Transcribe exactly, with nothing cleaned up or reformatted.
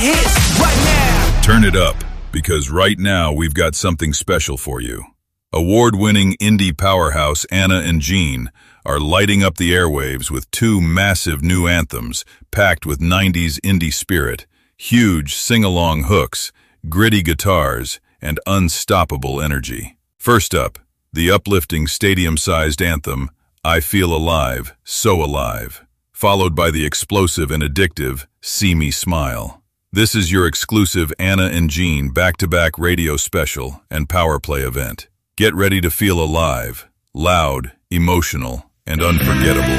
hits right now. Turn it up, because right now we've got something special for you. Award-winning indie powerhouse Anna and Gene are lighting up the airwaves with two massive new anthems packed with nineties indie spirit, huge sing-along hooks, gritty guitars, and unstoppable energy. First up, the uplifting stadium-sized anthem, I Feel Alive, So Alive, followed by the explosive and addictive See Me Smile. This is your exclusive Anna and Gene back-to-back radio special and power play event. Get ready to feel alive, loud, emotional, and unforgettable.